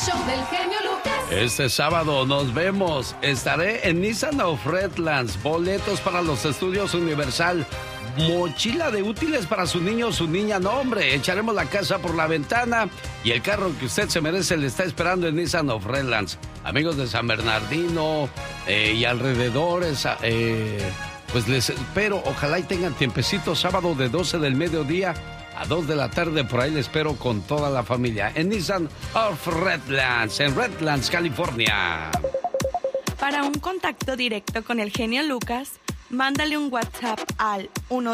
show del genio Lucas. Este sábado nos vemos. Estaré en Nissan of Redlands. Boletos para los estudios Universal. Mochila de útiles para su niño o su niña. No, hombre, echaremos la casa por la ventana y el carro que usted se merece le está esperando en Nissan of Redlands. Amigos de San Bernardino y alrededores, pues les espero. Ojalá y tengan tiempecito sábado de 12 del mediodía a 2 de la tarde. Por ahí les espero con toda la familia en Nissan of Redlands, en Redlands, California. Para un contacto directo con el genio Lucas, mándale un WhatsApp al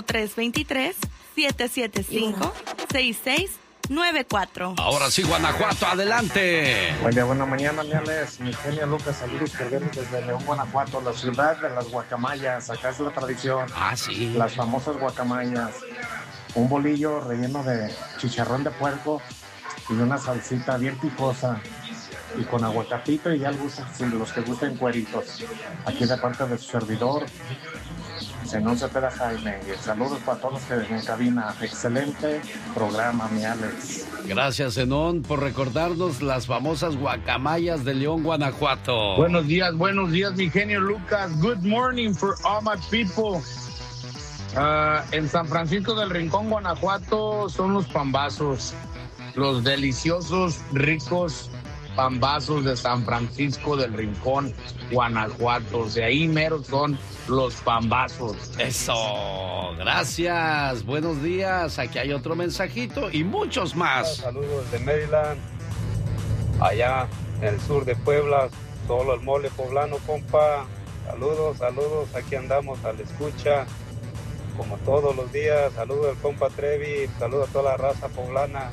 1323-775-6694. Ahora sí, Guanajuato, adelante. Buen día, buena mañana, Leales. Mi genio Lucas, saludos cordiales desde León, Guanajuato, la ciudad de las guacamayas. Acá es la tradición. Ah, sí. Las famosas guacamayas. Un bolillo relleno de chicharrón de puerco y una salsita bien picosa. Y con aguacatito y ya los que gusten cueritos. Aquí de parte de su servidor, Zenón Cepeda Jaime. Y saludos para todos los que en cabina. Excelente programa, mi Alex. Gracias, Zenón, por recordarnos las famosas guacamayas de León, Guanajuato. Buenos días, mi genio Lucas. Good morning for all my people. En San Francisco del Rincón, Guanajuato, son los pambazos. Los deliciosos, ricos pambazos de San Francisco del Rincón, Guanajuato. De ahí mero son los pambazos. Eso, gracias, buenos días. Aquí hay otro mensajito y muchos más. Saludos de Maryland, allá en el sur de Puebla, solo el mole poblano, compa. Saludos, aquí andamos a la escucha, como todos los días. Saludos al compa Trevi, saludos a toda la raza poblana.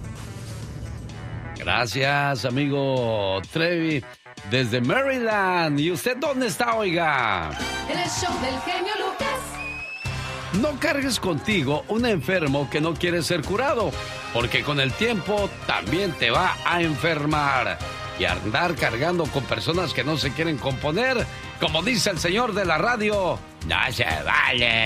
Gracias, amigo Trevi, desde Maryland. ¿Y usted dónde está, oiga? En el show del genio Lucas. No cargues contigo un enfermo que no quiere ser curado, porque con el tiempo también te va a enfermar. Y andar cargando con personas que no se quieren componer, como dice el señor de la radio, no se vale.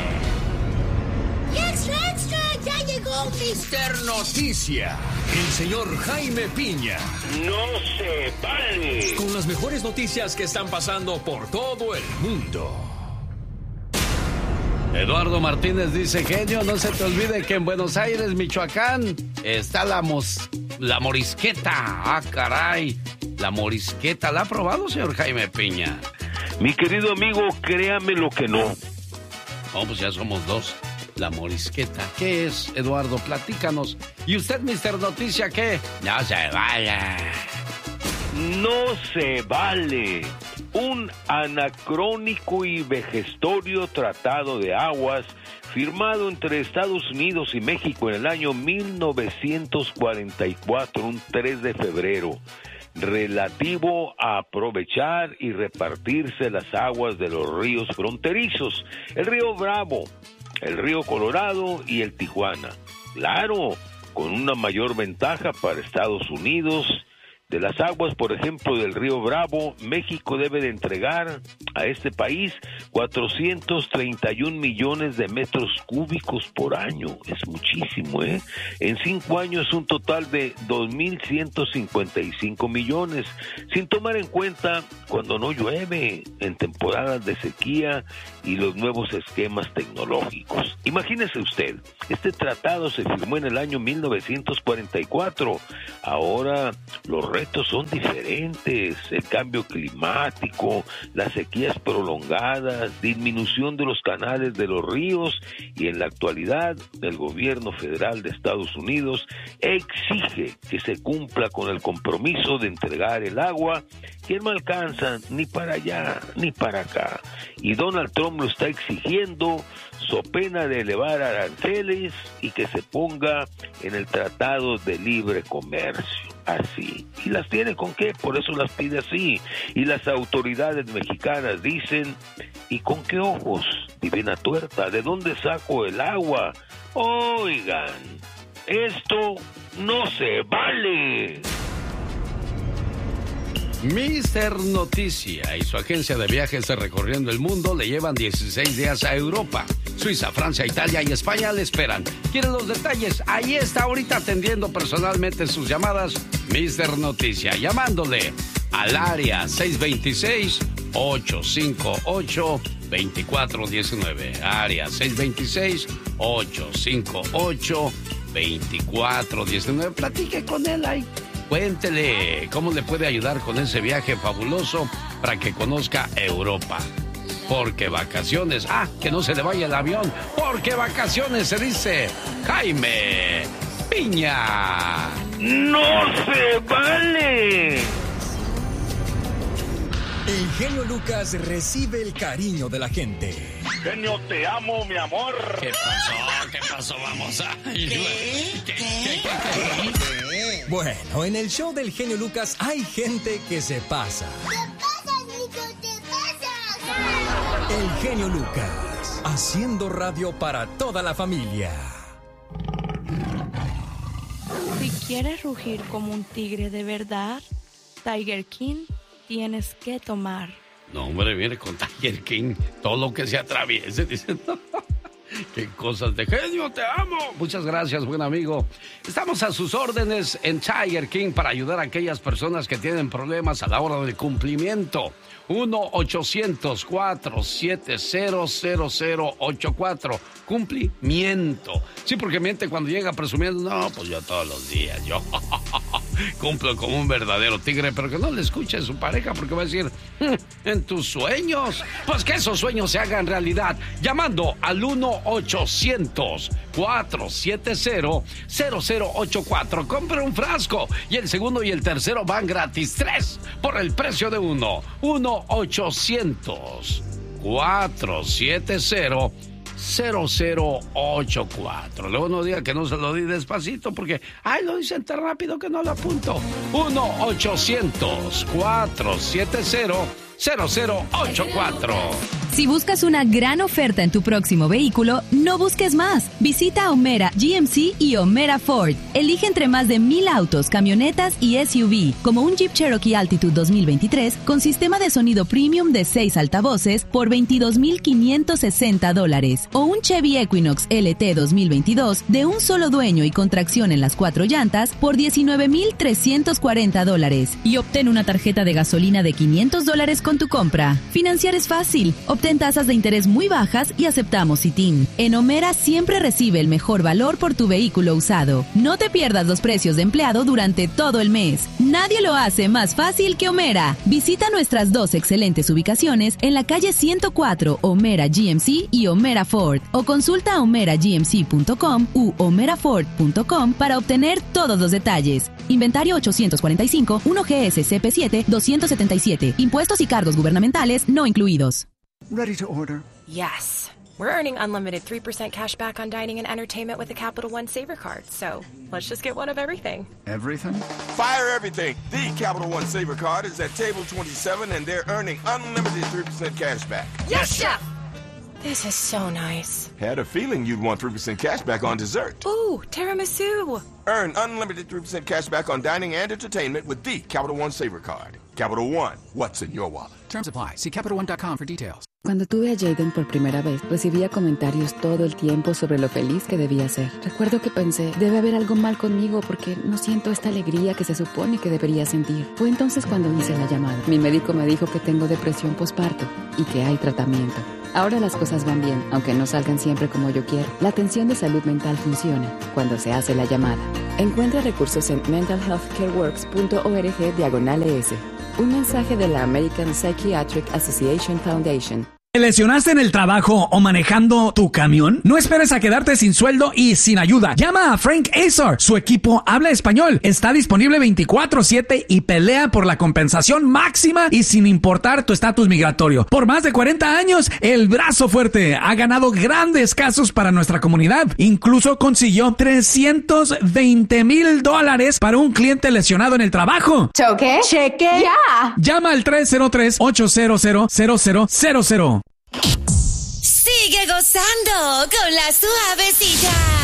¡Extra, extra! ¡Ya llegó Mr. Noticia! El señor Jaime Piña. ¡No se vale! Con las mejores noticias que están pasando por todo el mundo. Eduardo Martínez dice, genio, no se te olvide que en Buenos Aires, Michoacán, está la morisqueta. Ah, caray, la morisqueta. ¿La ha probado, señor Jaime Piña? Mi querido amigo, créame lo que no. Oh, pues ya somos dos. La morisqueta. ¿Qué es, Eduardo? Platícanos. ¿Y usted, Mr. Noticia, qué? No se vale. No se vale. Un anacrónico y vejestorio tratado de aguas firmado entre Estados Unidos y México en el año 1944, un 3 de febrero, relativo a aprovechar y repartirse las aguas de los ríos fronterizos, el río Bravo, el río Colorado y el Tijuana. Claro, con una mayor ventaja para Estados Unidos. De las aguas, por ejemplo, del río Bravo, México debe de entregar a este país 431 millones de metros cúbicos por año. Es muchísimo, ¿eh? En 5 años un total de 2.155 millones, sin tomar en cuenta cuando no llueve, en temporadas de sequía y los nuevos esquemas tecnológicos. Imagínese usted, este tratado se firmó en el año 1944. Ahora los retos son diferentes: el cambio climático, las sequías prolongadas, disminución de los canales de los ríos, y en la actualidad el gobierno federal de Estados Unidos exige que se cumpla con el compromiso de entregar el agua que no alcanza ni para allá ni para acá, y Donald Trump lo está exigiendo so pena de elevar aranceles y que se ponga en el Tratado de Libre Comercio. Así. ¿Y las tiene con qué? Por eso las pide así. Y las autoridades mexicanas dicen, ¿y con qué ojos? Divina tuerta, ¿de dónde saco el agua? Oigan, esto no se vale. Mr. Noticia y su agencia de viajes recorriendo el mundo le llevan 16 días a Europa. Suiza, Francia, Italia y España le esperan. ¿Quieren los detalles? Ahí está ahorita atendiendo personalmente sus llamadas Mr. Noticia, llamándole al área 626-858-2419. Área 626-858-2419. Platique con él ahí. Cuéntele cómo le puede ayudar con ese viaje fabuloso para que conozca Europa. Porque vacaciones, que no se le vaya el avión, porque vacaciones se dice Jaime Piña. ¡No se vale! El genio Lucas recibe el cariño de la gente. Genio, te amo, mi amor. ¿Qué pasó? Vamos a... ¿Qué? Bueno, en el show del genio Lucas hay gente que se pasa. ¡Te pasas, Nico! ¡Te pasas! El genio Lucas, haciendo radio para toda la familia. Si quieres rugir como un tigre de verdad, Tiger King tienes que tomar. No, hombre, viene con Tiger King. Todo lo que se atraviese, dicen. Qué cosas de genio, te amo. Muchas gracias, buen amigo. Estamos a sus órdenes en Tiger King para ayudar a aquellas personas que tienen problemas a la hora del cumplimiento. 1-800-470-0084. Cumplimiento. Sí, porque miente cuando llega presumiendo. No, pues yo todos los días, yo cumplo como un verdadero tigre, pero que no le escuche a su pareja porque va a decir, en tus sueños, pues que esos sueños se hagan realidad, llamando al 1-800-470-0084. Compre un frasco y el segundo y el tercero van gratis, 3 por el precio de uno. 1-800-470-0084. Luego no diga que no se lo di despacito porque, lo dicen tan rápido que no lo apunto. 1-800-470-0084. Si buscas una gran oferta en tu próximo vehículo, no busques más. Visita O'Meara GMC y O'Meara Ford. Elige entre más de 1,000 autos, camionetas y SUV, como un Jeep Cherokee Altitude 2023 con sistema de sonido premium de 6 altavoces por $22,560, o un Chevy Equinox LT 2022 de un solo dueño y con tracción en las 4 llantas por $19,340, y obtén una tarjeta de gasolina de $500 con tu compra. Financiar es fácil. Obtén tasas de interés muy bajas y aceptamos ITIN. En O'Meara siempre recibe el mejor valor por tu vehículo usado. No te pierdas los precios de empleado durante todo el mes. Nadie lo hace más fácil que O'Meara. Visita nuestras 2 excelentes ubicaciones en la calle 104, O'Meara GMC y O'Meara Ford, o consulta omeragmc.com u omeraford.com para obtener todos los detalles. Inventario 845, 1GS CP7 277. Impuestos y cargos gubernamentales no incluidos. Ready to order? Yes. We're earning unlimited 3% cash back on dining and entertainment with the Capital One Saver Card. So let's just get one of everything. Everything? Fire everything. The Capital One Saver Card is at table 27 and they're earning unlimited 3% cash back. Yes, Chef! This is so nice. Had a feeling you'd want 3% cash back on dessert. Ooh, tiramisu. Earn unlimited 3% cash back on dining and entertainment with the Capital One Saver Card. Capital One, what's in your wallet? Terms apply. See CapitalOne.com for details. Cuando tuve a Jaden por primera vez, recibía comentarios todo el tiempo sobre lo feliz que debía ser. Recuerdo que pensé, debe haber algo mal conmigo porque no siento esta alegría que se supone que debería sentir. Fue entonces cuando hice la llamada. Mi médico me dijo que tengo depresión postparto y que hay tratamiento. Ahora las cosas van bien, aunque no salgan siempre como yo quiero. La atención de salud mental funciona cuando se hace la llamada. Encuentra recursos en mentalhealthcareworks.org/ES. Un mensaje de la American Psychiatric Association Foundation. ¿Te lesionaste en el trabajo o manejando tu camión? No esperes a quedarte sin sueldo y sin ayuda. Llama a Frank Azar. Su equipo habla español. Está disponible 24/7 y pelea por la compensación máxima y sin importar tu estatus migratorio. Por más de 40 años, el brazo fuerte ha ganado grandes casos para nuestra comunidad. Incluso consiguió $320,000 para un cliente lesionado en el trabajo. ¿Choque? Cheque. Ya. Llama al 303-800-0000. Sigue gozando con la suavecita.